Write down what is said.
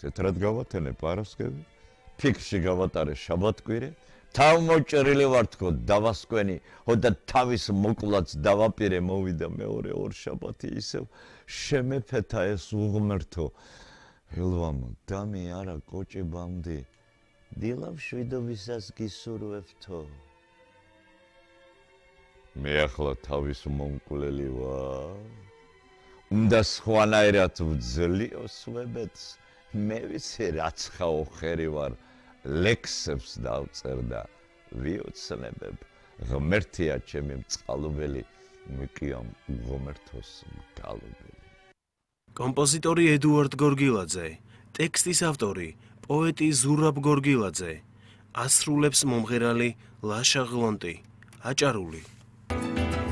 თეთრად გავათენე პარასკევი, ფიქრში გავატარე შაბათკვირე, თავმოჭრილი ვარ თქო დავასკვენი, და თავის მოკლაც დავაპირე, მოვიდა მეორე ორ შაბათი ისევ შემეფეთა ეს უღმერთო. ელვამო, დამი არა კოჭი ბამდი, დილავ შვიდობისას გისურვებთო. მე ახლა თავის მომკვლელი ვარ. უნდა სხვანაირად ვძლიოს ვებეთს, მე ვიცი რაც ხაოხერი ვარ, ლექსებს დავწერ და ვიოცნებებ, ღმერთია ჩემი მწყალობელი, მიყიამ უღმერთოს მგალობელი. კომპოზიტორი ედუარდ გორგილაძე, ტექსტის ავტორი პოეტი ზურაბ გორგილაძე, ასრულებს მომღერალი ლაშა ღლონტი, აჭარული.